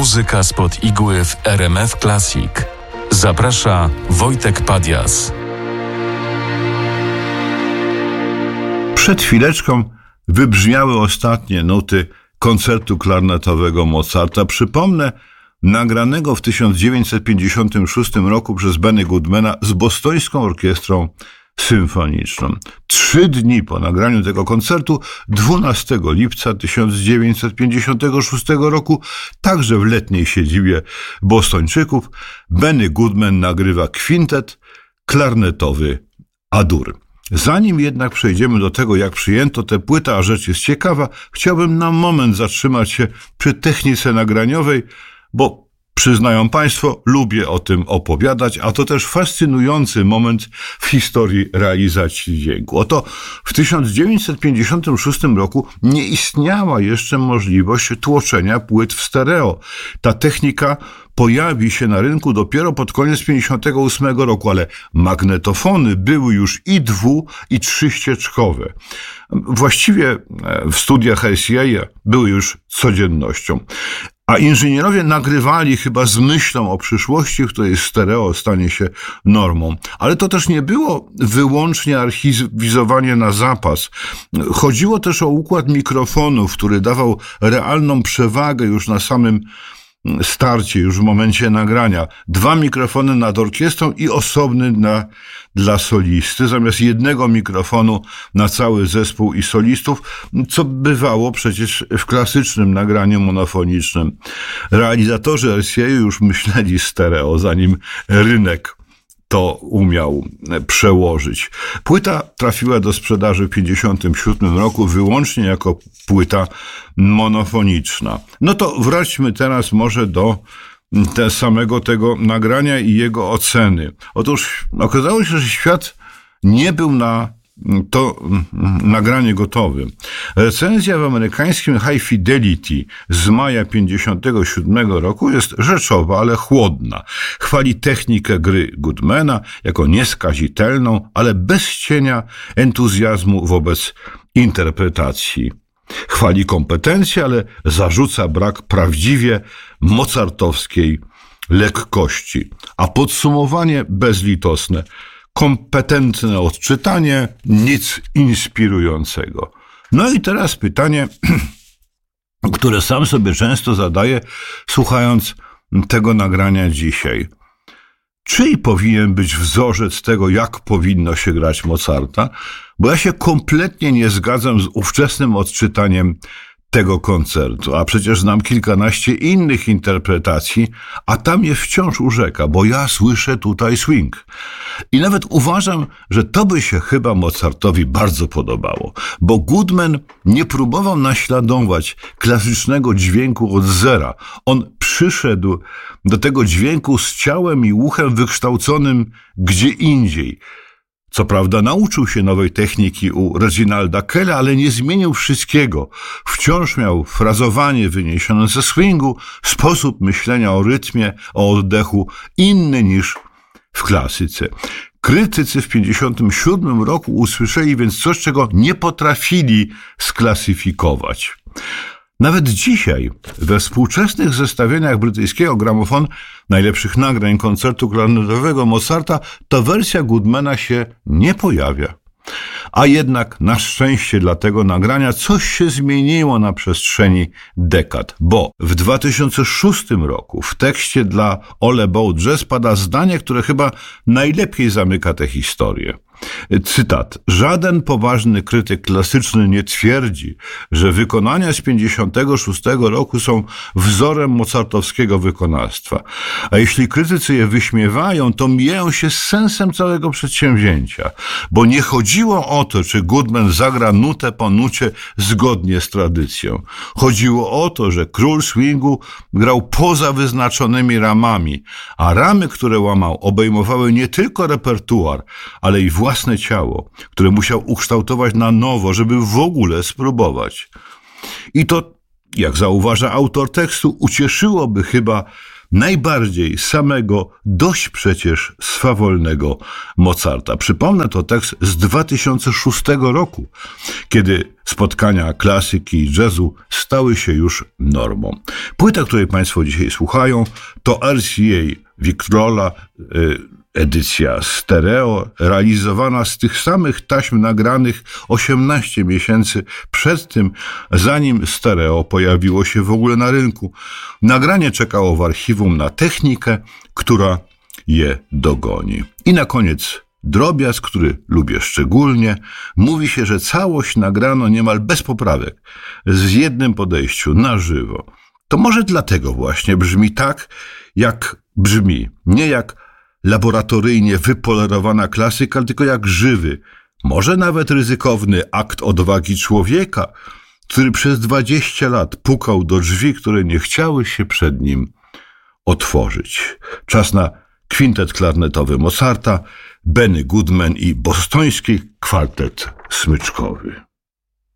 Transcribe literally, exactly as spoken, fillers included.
Muzyka spod igły w R M F Classic. Zaprasza Wojtek Padias. Przed chwileczką wybrzmiały ostatnie nuty koncertu klarnetowego Mozarta. Przypomnę, nagranego w tysiąc dziewięćset pięćdziesiątym szóstym roku przez Benny Goodmana z bostońską orkiestrą symfoniczną. Trzy dni po nagraniu tego koncertu, dwunastego lipca tysiąc dziewięćset pięćdziesiątego szóstego roku, także w letniej siedzibie Bostończyków, Benny Goodman nagrywa kwintet klarnetowy A-dur. Zanim jednak przejdziemy do tego, jak przyjęto tę płytę, a rzecz jest ciekawa, chciałbym na moment zatrzymać się przy technice nagraniowej, bo przyznają Państwo, lubię o tym opowiadać, a to też fascynujący moment w historii realizacji dźwięku. Oto w tysiąc dziewięćset pięćdziesiątym szóstym roku nie istniała jeszcze możliwość tłoczenia płyt w stereo. Ta technika pojawi się na rynku dopiero pod koniec pięćdziesiątego ósmego roku, ale magnetofony były już i dwu, i trzyścieżkowe. Właściwie w studiach R C A były już codziennością. A inżynierowie nagrywali chyba z myślą o przyszłości, w której stereo stanie się normą. Ale to też nie było wyłącznie archiwizowanie na zapas. Chodziło też o układ mikrofonów, który dawał realną przewagę już na samym starcie, już w momencie nagrania. Dwa mikrofony nad orkiestrą i osobny na, dla solisty, zamiast jednego mikrofonu na cały zespół i solistów, co bywało przecież w klasycznym nagraniu monofonicznym. Realizatorzy R C A już myśleli stereo, zanim rynek to umiał przełożyć. Płyta trafiła do sprzedaży w pięćdziesiątym siódmym roku wyłącznie jako płyta monofoniczna. No to wróćmy teraz może do te samego tego nagrania i jego oceny. Otóż okazało się, że świat nie był na to nagranie gotowe. Recenzja w amerykańskim High Fidelity z maja pięćdziesiątego siódmego roku jest rzeczowa, ale chłodna. Chwali technikę gry Goodmana jako nieskazitelną, ale bez cienia entuzjazmu wobec interpretacji. Chwali kompetencje, ale zarzuca brak prawdziwie mozartowskiej lekkości. A podsumowanie bezlitosne. Kompetentne odczytanie, nic inspirującego. No i teraz pytanie, które sam sobie często zadaję, słuchając tego nagrania dzisiaj. Czyj powinien być wzorzec tego, jak powinno się grać Mozarta? Bo ja się kompletnie nie zgadzam z ówczesnym odczytaniem tego koncertu, a przecież znam kilkanaście innych interpretacji, a tam je wciąż urzeka, bo ja słyszę tutaj swing. I nawet uważam, że to by się chyba Mozartowi bardzo podobało, bo Goodman nie próbował naśladować klasycznego dźwięku od zera. On przyszedł do tego dźwięku z ciałem i uchem wykształconym gdzie indziej. Co prawda nauczył się nowej techniki u Reginalda Kella, ale nie zmienił wszystkiego. Wciąż miał frazowanie wyniesione ze swingu, sposób myślenia o rytmie, o oddechu inny niż w klasyce. Krytycy w pięćdziesiątym siódmym roku usłyszeli więc coś, czego nie potrafili sklasyfikować. Nawet dzisiaj, we współczesnych zestawieniach brytyjskiego gramofonu najlepszych nagrań koncertu klarnetowego Mozarta, to wersja Goodmana się nie pojawia. A jednak na szczęście dla tego nagrania coś się zmieniło na przestrzeni dekad, bo w dwa tysiące szóstym roku w tekście dla All About Jazz pada zdanie, które chyba najlepiej zamyka tę historię. Cytat. Żaden poważny krytyk klasyczny nie twierdzi, że wykonania z pięćdziesiątego szóstego roku są wzorem mozartowskiego wykonawstwa. A jeśli krytycy je wyśmiewają, to mijają się z sensem całego przedsięwzięcia. Bo nie chodziło o to, czy Goodman zagra nutę po nucie zgodnie z tradycją. Chodziło o to, że król swingu grał poza wyznaczonymi ramami, a ramy, które łamał, obejmowały nie tylko repertuar, ale i własne ciało, które musiał ukształtować na nowo, żeby w ogóle spróbować. I to, jak zauważa autor tekstu, ucieszyłoby chyba najbardziej samego dość przecież swawolnego Mozarta. Przypomnę, to tekst z dwa tysiące szóstego roku, kiedy spotkania klasyki i jazzu stały się już normą. Płyta, której Państwo dzisiaj słuchają, to R C A Victrola, edycja stereo, realizowana z tych samych taśm nagranych osiemnaście miesięcy przed tym, zanim stereo pojawiło się w ogóle na rynku. Nagranie czekało w archiwum na technikę, która je dogoni. I na koniec drobiazg, który lubię szczególnie. Mówi się, że całość nagrano niemal bez poprawek, z jednym podejściu, na żywo. To może dlatego właśnie brzmi tak, jak brzmi. Nie jak laboratoryjnie wypolerowana klasyka, tylko jak żywy, może nawet ryzykowny akt odwagi człowieka, który przez dwadzieścia lat pukał do drzwi, które nie chciały się przed nim otworzyć. Czas na kwintet klarnetowy Mozarta, Benny Goodman i bostoński kwartet smyczkowy.